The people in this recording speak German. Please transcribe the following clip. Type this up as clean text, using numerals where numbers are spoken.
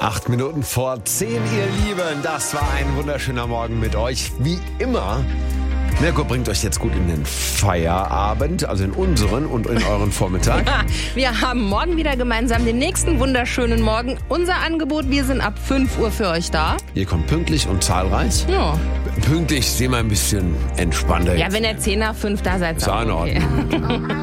8 Minuten vor 10, ihr Lieben. Das war ein wunderschöner Morgen mit euch. Wie immer, Mirko bringt euch jetzt gut in den Feierabend, also in unseren und in euren Vormittag. Wir haben morgen wieder gemeinsam den nächsten wunderschönen Morgen. Unser Angebot, wir sind ab 5 Uhr für euch da. Ihr kommt pünktlich und zahlreich. Ja. Pünktlich, sehen wir ein bisschen entspannter. Ja, wenn ihr 10 nach 5 da seid, ist auch in Ordnung.